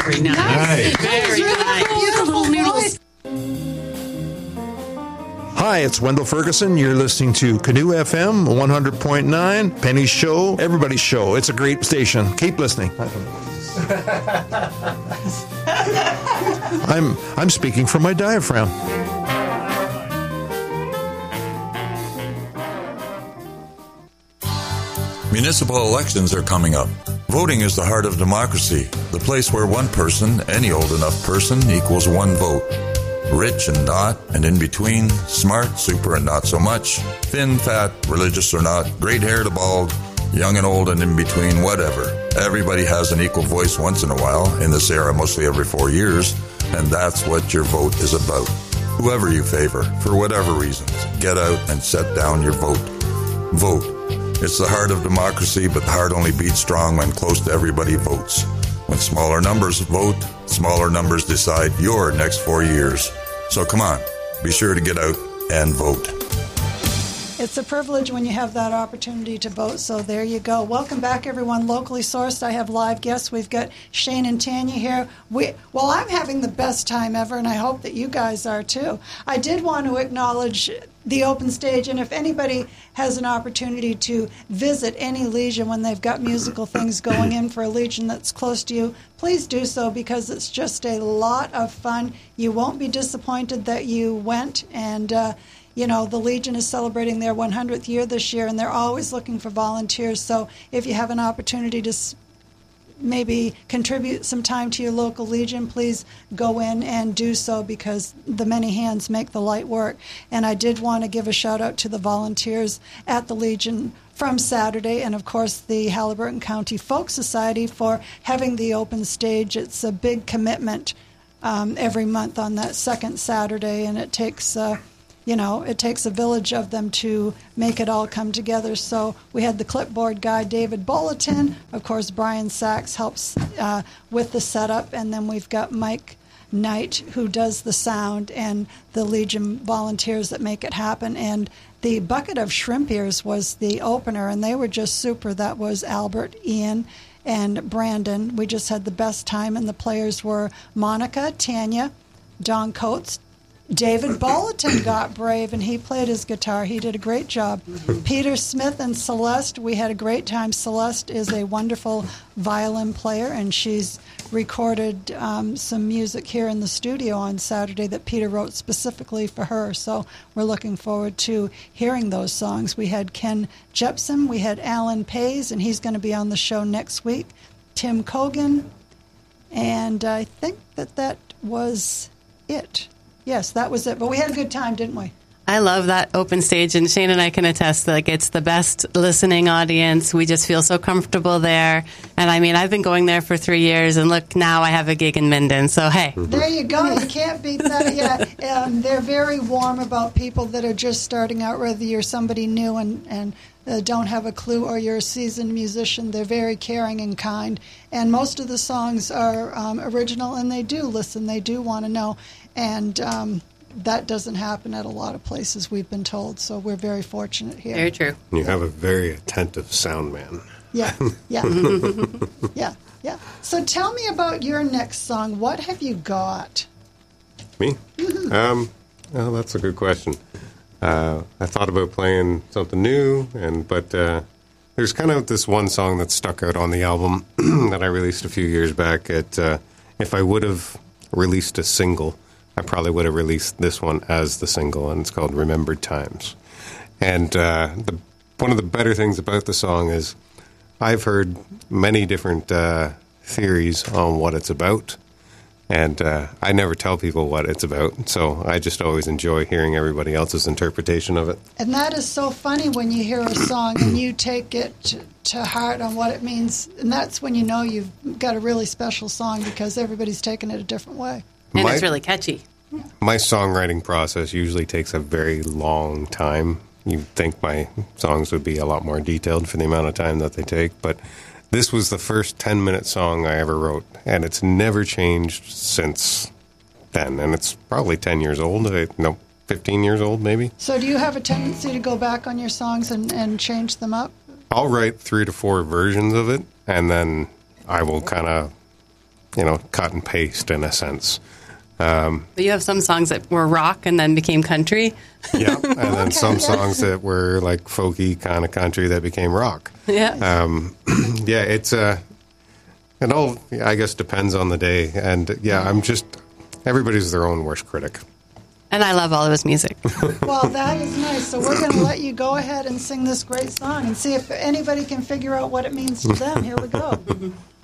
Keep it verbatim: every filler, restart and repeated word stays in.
Very nice. Nice. Very nice. Beautiful noodles. Hi, it's Wendell Ferguson. You're listening to Canoe F M one hundred point nine, Penny's show, everybody's show. It's a great station. Keep listening. I'm I'm speaking from my diaphragm. Municipal elections are coming up. Voting is the heart of democracy, the place where one person, any old enough person, equals one vote. Rich and not, and in between, smart, super, and not so much, thin, fat, religious or not, great-haired to bald, young and old, and in between, whatever. Everybody has an equal voice once in a while, in this era mostly every four years, and that's what your vote is about. Whoever you favor, for whatever reasons, get out and set down your vote. Vote. It's the heart of democracy, but the heart only beats strong when close to everybody votes. When smaller numbers vote, smaller numbers decide your next four years. So come on, be sure to get out and vote. It's a privilege when you have that opportunity to vote, so there you go. Welcome back, everyone. Locally sourced. I have live guests. We've got Shane and Tanya here. We, well, I'm having the best time ever, and I hope that you guys are too. I did want to acknowledge the open stage, and if anybody has an opportunity to visit any Legion when they've got musical things going in for a Legion that's close to you, please do so, because it's just a lot of fun. You won't be disappointed that you went, and uh, you know, the Legion is celebrating their one hundredth year this year, and they're always looking for volunteers. So if you have an opportunity to maybe contribute some time to your local Legion, please go in and do so, because the many hands make the light work. And I did want to give a shout out to the volunteers at the Legion from Saturday, and of course the Haliburton County Folk Society for having the open stage. It's a big commitment um, every month on that second Saturday, and it takes uh, you know, it takes a village of them to make it all come together. So we had the clipboard guy, David Bulletin. Of course, Brian Sachs helps uh, with the setup. And then we've got Mike Knight, who does the sound, and the Legion volunteers that make it happen. And the Bucket of Shrimp Ears was the opener, and they were just super. That was Albert, Ian, and Brandon. We just had the best time, and the players were Monica, Tanya, Don Coates, David Bulletin got brave, and he played his guitar. He did a great job. Peter Smith and Celeste, we had a great time. Celeste is a wonderful violin player, and she's recorded um, some music here in the studio on Saturday that Peter wrote specifically for her. So we're looking forward to hearing those songs. We had Ken Jepson, we had Alan Pays, and he's going to be on the show next week. Tim Cogan, and I think that that was it. Yes, that was it. But we had a good time, didn't we? I love that open stage, and Shane and I can attest that, like, it's the best listening audience. We just feel so comfortable there. And I mean, I've been going there for three years, and look, now I have a gig in Minden. So hey, there you go. You can't beat that. Yeah, um, they're very warm about people that are just starting out. Whether you're somebody new and and uh, don't have a clue, or you're a seasoned musician, they're very caring and kind. And most of the songs are um, original, and they do listen. They do want to know. And um, that doesn't happen at a lot of places, we've been told. So we're very fortunate here. Very true. You have a very attentive sound man. Yeah, yeah, yeah, yeah. So tell me about your next song. What have you got? Me? Mm-hmm. Um, well, that's a good question. Uh, I thought about playing something new, and but uh, there's kind of this one song that stuck out on the album that I released a few years back. At uh, if I would have released a single, I probably would have released this one as the single, and it's called Remembered Times. And uh, the, one of the better things about the song is I've heard many different uh, theories on what it's about, and uh, I never tell people what it's about, so I just always enjoy hearing everybody else's interpretation of it. And that is so funny when you hear a song and you take it to, to heart on what it means, and that's when you know you've got a really special song, because everybody's taking it a different way. And my, it's really catchy. My songwriting process usually takes a very long time. You'd think my songs would be a lot more detailed for the amount of time that they take, but this was the first ten-minute song I ever wrote, and it's never changed since then, and it's probably ten years old. I, no, fifteen years old, maybe. So do you have a tendency to go back on your songs and, and change them up? I'll write three to four versions of it, and then I will kind of you know, cut and paste in a sense. But you have some songs that were rock and then became country. Yeah, and then Okay, some yeah. songs that were like folky kind of country that became rock. Yeah. Um, yeah, it's uh, it all I guess depends on the day, and yeah, I'm just everybody's their own worst critic. And I love all of his music. Well, that is nice. So we're going to let you go ahead and sing this great song and see if anybody can figure out what it means to them. Here we go.